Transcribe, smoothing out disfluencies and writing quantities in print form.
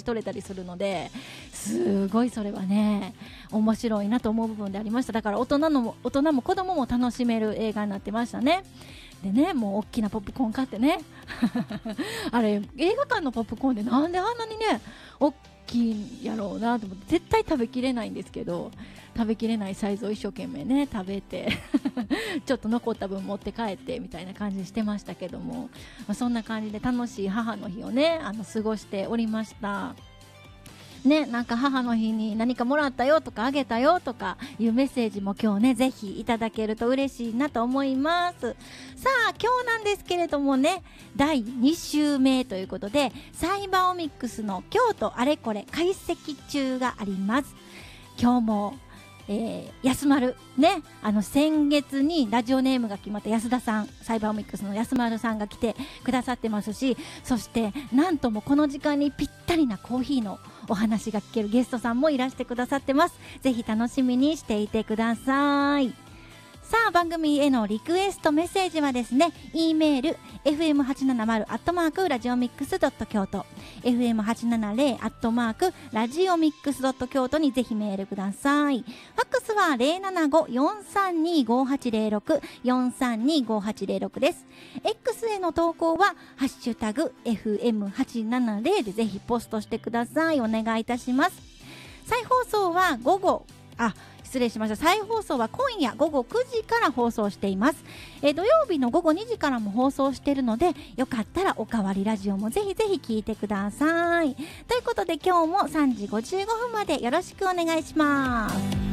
取れたりするので、すごいそれはね面白いなと思う部分でありました。だから大人も子供も楽しめる映画になってましたね。でね、もう大きなポップコーン買ってねあれ映画館のポップコーンでなんであんなにね大きいんやろうなと思って、絶対食べきれないんですけど、食べきれないサイズを一生懸命ね食べてちょっと残った分持って帰ってみたいな感じしてましたけども、そんな感じで楽しい母の日をね過ごしておりましたね。なんか母の日に何かもらったよとかあげたよとかいうメッセージも今日ねぜひいただけると嬉しいなと思います。さあ今日なんですけれどもね、第2週目ということでサイバーオミックスの京都あれこれ解析中があります。今日も安丸ね、先月にラジオネームが決まった安田さん、サイバーオミックスの安丸さんが来てくださってますし、そしてなんともこの時間にぴったりなコーヒーのお話が聞けるゲストさんもいらしてくださってます。ぜひ楽しみにしていてください。さあ番組へのリクエストメッセージはですね、 E メール fm870 ラジオミックス京都 fm870 ラジオミックス京都にぜひメールください。ファックスは 075-432-5806 432-5806 です。 X への投稿はハッシュタグ FM870 でぜひポストしてください。お願いいたします。再放送は再放送は今夜午後9時から放送しています。土曜日の午後2時からも放送しているので、よかったらおかわりラジオもぜひぜひ聞いてください。ということで今日も3時55分までよろしくお願いします。